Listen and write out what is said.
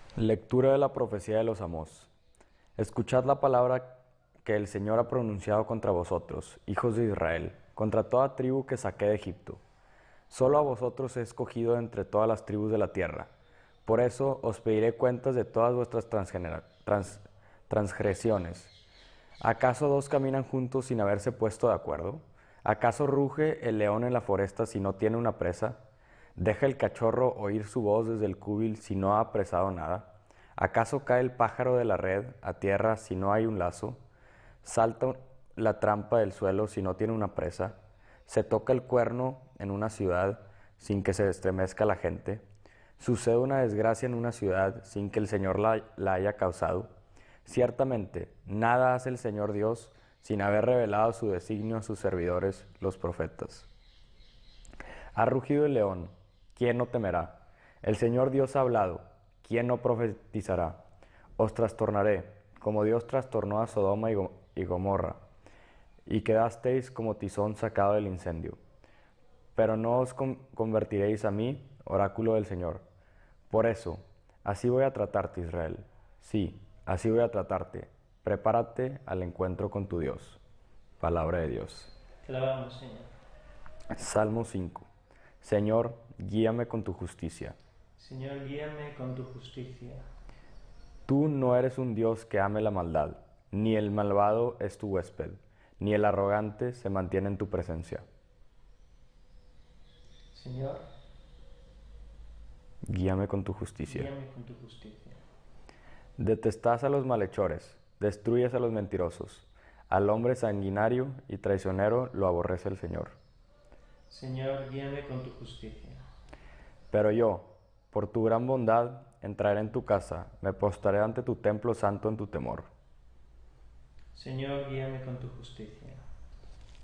Lectura de la profecía de los Amós. Escuchad la palabra que el Señor ha pronunciado contra vosotros, hijos de Israel, contra toda tribu que saqué de Egipto. Solo a vosotros he escogido entre todas las tribus de la tierra. Por eso os pediré cuentas de todas vuestras transgresiones. ¿Acaso dos caminan juntos sin haberse puesto de acuerdo? ¿Acaso ruge el león en la foresta si no tiene una presa? ¿Deja el cachorro oír su voz desde el cúbil si no ha apresado nada? ¿Acaso cae el pájaro de la red a tierra si no hay un lazo? ¿Salta la trampa del suelo si no tiene una presa? ¿Se toca el cuerno en una ciudad sin que se estremezca la gente? ¿Sucede una desgracia en una ciudad sin que el Señor la haya causado? Ciertamente, nada hace el Señor Dios sin haber revelado su designio a sus servidores, los profetas. Ha rugido el león, ¿quién no temerá? El Señor Dios ha hablado, ¿quién no profetizará? Os trastornaré, como Dios trastornó a Sodoma y Gomorra, y quedasteis como tizón sacado del incendio. Pero no os convertiréis a mí, oráculo del Señor. Por eso, así voy a tratarte, Israel. Sí, así voy a tratarte. Prepárate al encuentro con tu Dios. Palabra de Dios. Te alabamos, Señor. Salmo 5. Señor, guíame con tu justicia. Señor, guíame con tu justicia. Tú no eres un Dios que ame la maldad, ni el malvado es tu huésped, ni el arrogante se mantiene en tu presencia. Señor, Guíame con tu justicia. guíame con tu justicia. Detestás a los malhechores, destruyes a los mentirosos. Al hombre sanguinario y traicionero lo aborrece el Señor. Señor, guíame con tu justicia. Pero yo, por tu gran bondad, entraré en tu casa, me postraré ante tu templo santo en tu temor. Señor, guíame con tu justicia.